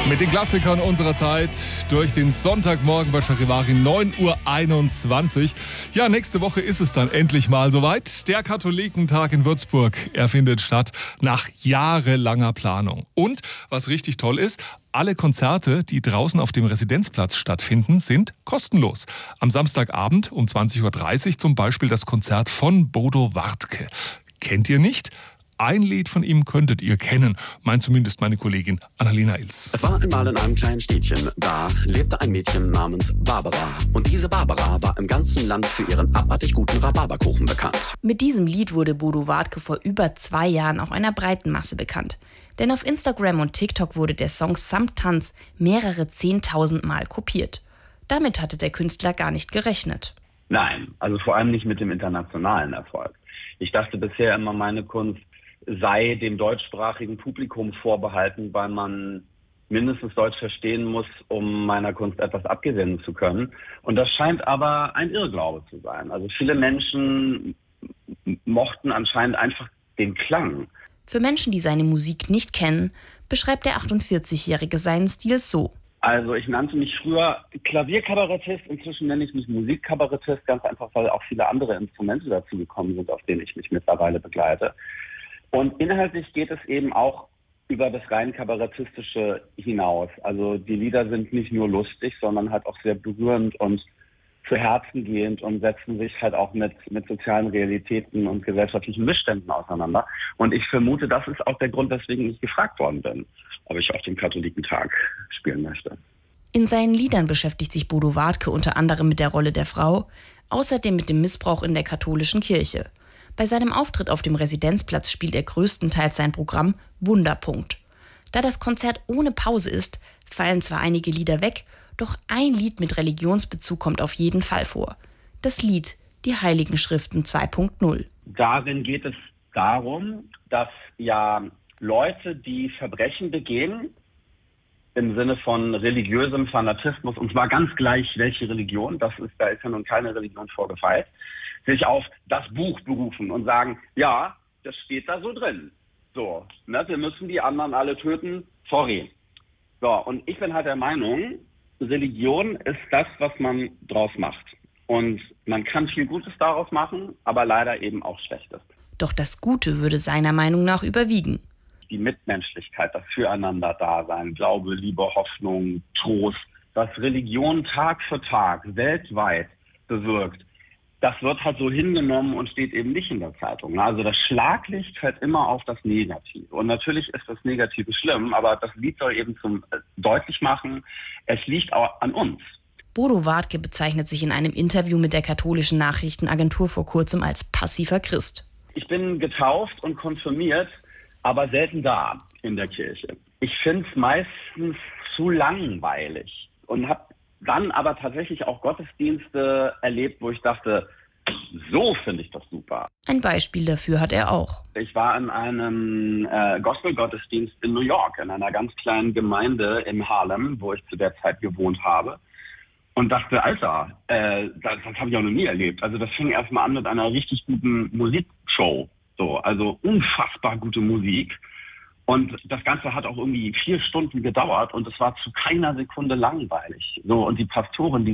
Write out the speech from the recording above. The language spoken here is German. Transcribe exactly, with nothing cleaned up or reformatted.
Mit den Klassikern unserer Zeit durch den Sonntagmorgen bei Charivari, neun Uhr einundzwanzig. Ja, nächste Woche ist es dann endlich mal soweit. Der Katholikentag in Würzburg, er findet statt nach jahrelanger Planung. Und was richtig toll ist, alle Konzerte, die draußen auf dem Residenzplatz stattfinden, sind kostenlos. Am Samstagabend um zwanzig Uhr dreißig zum Beispiel das Konzert von Bodo Wartke. Kennt ihr nicht? Ein Lied von ihm könntet ihr kennen, meint zumindest meine Kollegin Annalena Ilz. Es war einmal in einem kleinen Städtchen, da lebte ein Mädchen namens Barbara. Und diese Barbara war im ganzen Land für ihren abartig guten Rhabarberkuchen bekannt. Mit diesem Lied wurde Bodo Wartke vor über zwei Jahren auch einer breiten Masse bekannt. Denn auf Instagram und TikTok wurde der Song samt Tanz mehrere zehntausend Mal kopiert. Damit hatte der Künstler gar nicht gerechnet. Nein, also vor allem nicht mit dem internationalen Erfolg. Ich dachte bisher immer, meine Kunst sei dem deutschsprachigen Publikum vorbehalten, weil man mindestens Deutsch verstehen muss, um meiner Kunst etwas abgewinnen zu können. Und das scheint aber ein Irrglaube zu sein. Also viele Menschen mochten anscheinend einfach den Klang. Für Menschen, die seine Musik nicht kennen, beschreibt der achtundvierzigjährige seinen Stil so. Also ich nannte mich früher Klavierkabarettist, inzwischen nenne ich mich Musikkabarettist, ganz einfach, weil auch viele andere Instrumente dazu gekommen sind, auf denen ich mich mittlerweile begleite. Und inhaltlich geht es eben auch über das rein Kabarettistische hinaus. Also die Lieder sind nicht nur lustig, sondern halt auch sehr berührend und zu Herzen gehend und setzen sich halt auch mit, mit sozialen Realitäten und gesellschaftlichen Missständen auseinander. Und ich vermute, das ist auch der Grund, weswegen ich gefragt worden bin, ob ich auf dem Katholikentag spielen möchte. In seinen Liedern beschäftigt sich Bodo Wartke unter anderem mit der Rolle der Frau, außerdem mit dem Missbrauch in der katholischen Kirche. Bei seinem Auftritt auf dem Residenzplatz spielt er größtenteils sein Programm Wunderpunkt. Da das Konzert ohne Pause ist, fallen zwar einige Lieder weg, doch ein Lied mit Religionsbezug kommt auf jeden Fall vor. Das Lied Die Heiligen Schriften zwei Punkt null. Darin geht es darum, dass ja Leute, die Verbrechen begehen, im Sinne von religiösem Fanatismus, und zwar ganz gleich welche Religion, das ist, da ist ja nun keine Religion vorgefeilt, sich auf das Buch berufen und sagen, ja, das steht da so drin. So, ne, wir müssen die anderen alle töten, sorry. So, und ich bin halt der Meinung, Religion ist das, was man draus macht. Und man kann viel Gutes daraus machen, aber leider eben auch Schlechtes. Doch das Gute würde seiner Meinung nach überwiegen. Die Mitmenschlichkeit, das Füreinander-Dasein, Glaube, Liebe, Hoffnung, Trost, was Religion Tag für Tag weltweit bewirkt, das wird halt so hingenommen und steht eben nicht in der Zeitung. Also das Schlaglicht fällt immer auf das Negative. Und natürlich ist das Negative schlimm, aber das Lied soll eben zum äh, deutlich machen, es liegt auch an uns. Bodo Wartke bezeichnet sich in einem Interview mit der katholischen Nachrichtenagentur vor kurzem als passiver Christ. Ich bin getauft und konfirmiert, aber selten da in der Kirche. Ich finde es meistens zu langweilig und habe dann aber tatsächlich auch Gottesdienste erlebt, wo ich dachte, so finde ich das super. Ein Beispiel dafür hat er auch. Ich war in einem äh, Gospel-Gottesdienst in New York, in einer ganz kleinen Gemeinde in Harlem, wo ich zu der Zeit gewohnt habe. Und dachte, Alter, äh, das, das habe ich auch noch nie erlebt. Also das fing erstmal an mit einer richtig guten Musikshow. So, also unfassbar gute Musik. Und das Ganze hat auch irgendwie vier Stunden gedauert und es war zu keiner Sekunde langweilig. So, und die Pastorin, die